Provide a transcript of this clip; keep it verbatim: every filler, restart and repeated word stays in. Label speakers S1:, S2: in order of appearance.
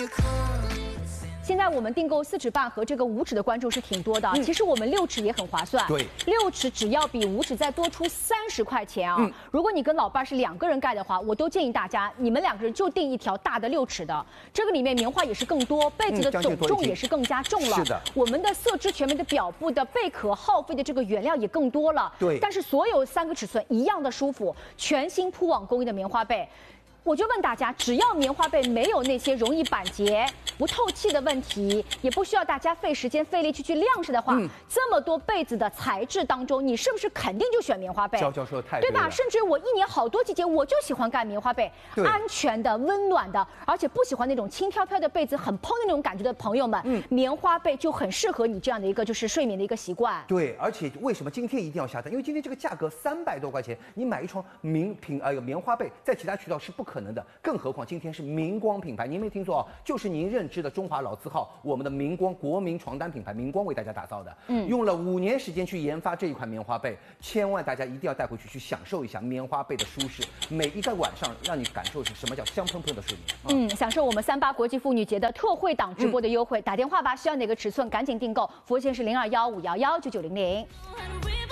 S1: 现在我们订购四尺半和这个五尺的观众是挺多的，嗯、其实我们六尺也很划算。
S2: 对，
S1: 六尺只要比五尺再多出三十块钱啊！嗯、如果你跟老伴是两个人盖的话，我都建议大家，你们两个人就订一条大的六尺的，这个里面棉花也是更多，被子的总重也是更加重了。
S2: 是的，
S1: 我们的色织全棉的表布的贝壳耗费的这个原料也更多了。
S2: 对，
S1: 但是所有三个尺寸一样的舒服，全新铺网工艺的棉花被。我就问大家，只要棉花被没有那些容易板结、不透气的问题，也不需要大家费时间费力去去晾晒的话，嗯、这么多被子的材质当中，你是不是肯定就选棉花被？
S2: 娇娇说的太对了，
S1: 对吧？甚至我一年好多季节，我就喜欢盖棉花被，安全的、温暖的，而且不喜欢那种轻飘飘的被子，很蓬的那种感觉的朋友们，嗯、棉花被就很适合你这样的一个就是睡眠的一个习惯。
S2: 对，而且为什么今天一定要下单？因为今天这个价格三百多块钱，你买一床名品呃棉花被，在其他渠道是不可能的，更何况今天是明光品牌，您没听错哦，就是您认知的中华老字号，我们的明光国民床单品牌明光为大家打造的，嗯，用了五年时间去研发这一款棉花被，千万大家一定要带回去去享受一下棉花被的舒适，每一个晚上让你感受是什么叫香喷喷的睡
S1: 眠。嗯，享受我们三八国际妇女节的特惠档直播的优惠，嗯、打电话吧，需要哪个尺寸赶紧订购，服务线是零二幺五幺幺九九零零。